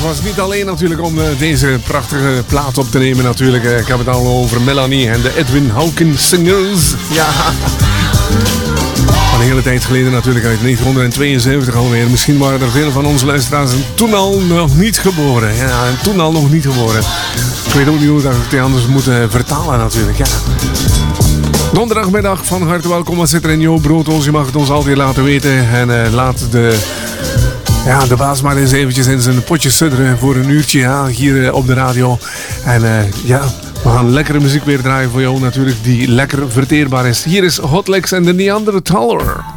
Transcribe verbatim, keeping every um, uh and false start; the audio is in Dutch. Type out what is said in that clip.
was niet alleen natuurlijk om uh, deze prachtige plaat op te nemen natuurlijk. Uh, ik heb het al over Melanie en de Edwin Hawkins Singers. Ja. Een hele tijd geleden natuurlijk, uit negentien tweeënzeventig alweer. Misschien waren er veel van onze luisteraars toen al nog niet geboren. Ja, en toen al nog niet geboren. Ik weet ook niet hoe dat ik het anders moet uh, vertalen natuurlijk, ja. Donderdagmiddag, van harte welkom. Wat zit er in jouw brooddoos? Je mag het ons altijd laten weten. En uh, laat de, ja, de baas maar eens eventjes in zijn potje sudderen voor een uurtje, ja, hier uh, op de radio. En uh, ja, we gaan lekkere muziek weer draaien voor jou natuurlijk, die lekker verteerbaar is. Hier is Hot Legs en de Neandertaler.